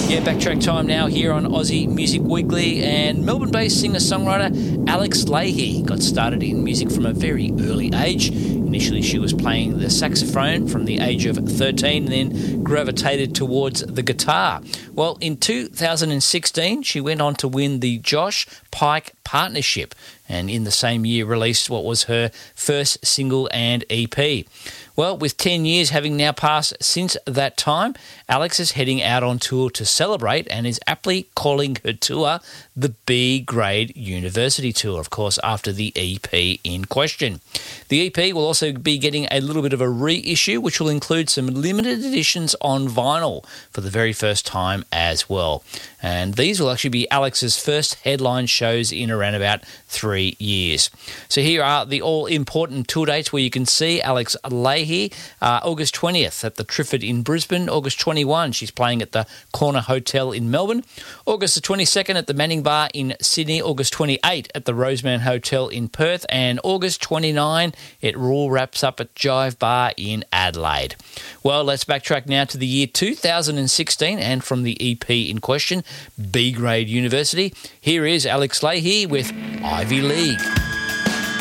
Yeah, backtrack time now here on Aussie Music Weekly, and Melbourne-based singer-songwriter Alex Lahey got started in music from a very early age. Initially, she was playing the saxophone from the age of 13 and then gravitated towards the guitar. Well, in 2016, she went on to win the Josh Pike Partnership, and in the same year released what was her first single and EP. Well, with 10 years having now passed since that time, Alex is heading out on tour to celebrate and is aptly calling her tour the B Grade University Tour, of course, after the EP in question. The EP will also be getting a little bit of a reissue, which will include some limited editions on vinyl for the very first time as well. And these will actually be Alex's first headline shows in around about 3 years. So here are the all-important tour dates where you can see Alex Lahey. August 20th at the Triffid in Brisbane. August 21, she's playing at the Corner Hotel in Melbourne. August the 22nd at the Manning Bar in Sydney. August 28 at the Roseman Hotel in Perth. And August 29, it all wraps up at Jive Bar in Adelaide. Well, let's backtrack now to the year 2016 and from the EP in question, B Grade University. Here is Alex Lahey with Ivy League.